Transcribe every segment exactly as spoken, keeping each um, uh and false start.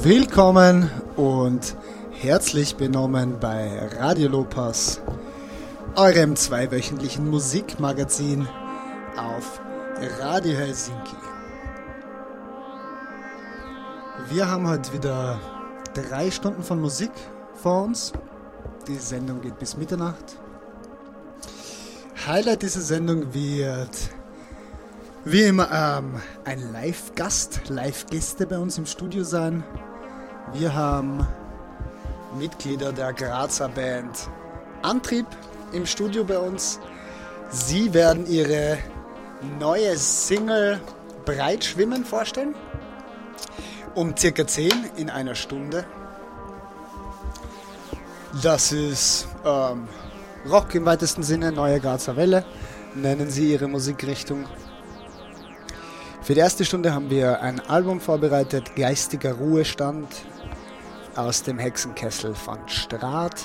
Willkommen und herzlich benommen bei Radio Lopas, eurem zweiwöchentlichen Musikmagazin auf Radio Helsinki. Wir haben heute wieder drei Stunden von Musik vor uns. Die Sendung geht bis Mitternacht. Highlight dieser Sendung wird wie immer ähm, ein Live-Gast, Live-Gäste bei uns im Studio sein. Wir haben Mitglieder der Grazer Band Antrieb im Studio bei uns. Sie werden ihre neue Single Breit schwimmen vorstellen. Um circa zehn in einer Stunde. Das ist ähm, Rock im weitesten Sinne, neue Grazer Welle, nennen sie ihre Musikrichtung. Für die erste Stunde haben wir ein Album vorbereitet, Geistiger Ruhestand, aus dem Hexenkessel von Straat.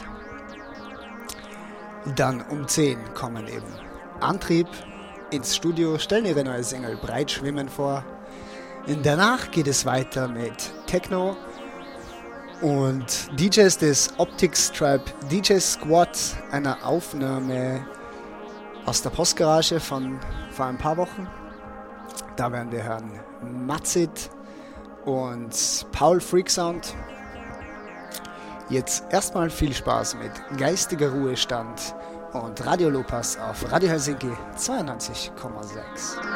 Dann um zehn kommen eben Antrieb ins Studio, stellen ihre neue Single Breit schwimmen vor. Danach geht es weiter mit Techno und D Js des Optics Tribe D J Squad, einer Aufnahme aus der Postgarage von vor ein paar Wochen. Da werden wir hören Matzit und Paul Freaksound. Jetzt erstmal viel Spaß mit Geistiger Ruhestand und Radio Lopas auf Radio Helsinki zweiundneunzig Komma sechs.